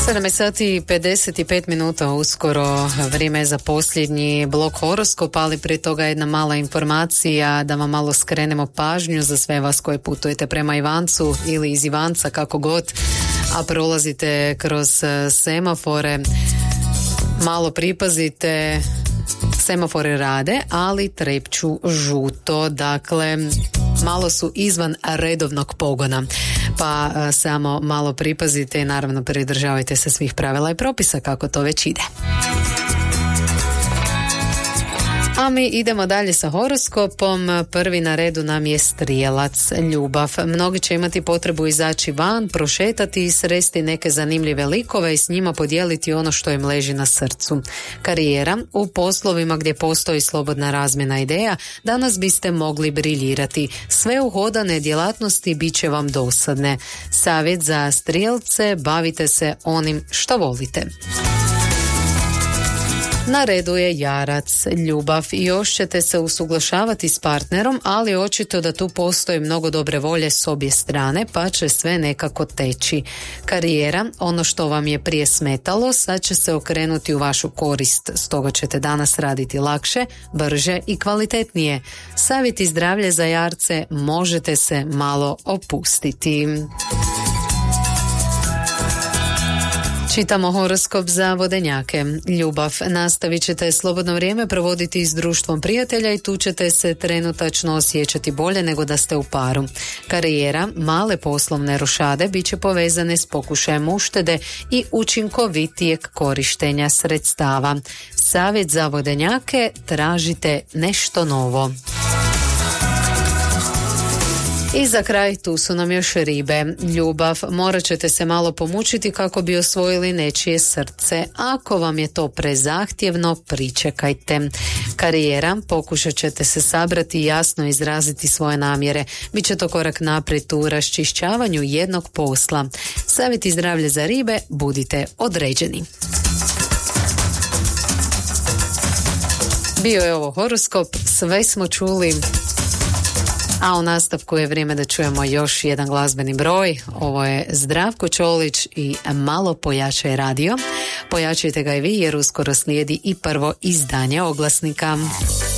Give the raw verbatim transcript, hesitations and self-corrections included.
sedam sati i pedeset pet minuta, uskoro vrijeme za posljednji blok horoskopa, ali prije toga jedna mala informacija da vam malo skrenemo pažnju za sve vas koji putujete prema Ivancu ili iz Ivanca, kako god, a prolazite kroz semafore. Malo pripazite, semafore rade, ali trepću žuto, dakle malo su izvan redovnog pogona, pa a, samo malo pripazite i naravno pridržavajte se svih pravila i propisa kako to već ide. A mi idemo dalje sa horoskopom. Prvi na redu nam je Strijelac, ljubav. Mnogi će imati potrebu izaći van, prošetati i sresti neke zanimljive likove i s njima podijeliti ono što im leži na srcu. Karijera. U poslovima gdje postoji slobodna razmjena ideja, danas biste mogli briljirati. Sve uhodane djelatnosti bit će vam dosadne. Savjet za Strijelce, bavite se onim što volite. Na redu je Jarac, ljubav. Još ćete se usuglašavati s partnerom, ali očito da tu postoji mnogo dobre volje s obje strane, pa će sve nekako teći. Karijera, ono što vam je prije smetalo, sad će se okrenuti u vašu korist, stoga ćete danas raditi lakše, brže i kvalitetnije. Savjet i zdravlje za Jarce, možete se malo opustiti. Čitamo horoskop za Vodenjake. Ljubav. Nastavit ćete slobodno vrijeme provoditi s društvom prijatelja i tu ćete se trenutačno osjećati bolje nego da ste u paru. Karijera. Male poslovne rošade bit će povezane s pokušajem uštede i učinkovitijeg korištenja sredstava. Savjet za Vodenjake, tražite nešto novo. I za kraj tu su nam još Ribe. Ljubav, morat ćete se malo pomučiti kako bi osvojili nečije srce. Ako vam je to prezahtjevno, pričekajte. Karijera, pokušat ćete se sabrati i jasno izraziti svoje namjere. Biće to korak naprijed u raščišćavanju jednog posla. Savjet i zdravlje za Ribe, budite određeni. Bio je ovo horoskop, sve smo čuli. A u nastavku je vrijeme da čujemo još jedan glazbeni broj. Ovo je Zdravko Čolić i Malo pojačaj radio. Pojačajte ga i vi jer uskoro slijedi i prvo izdanje oglasnika.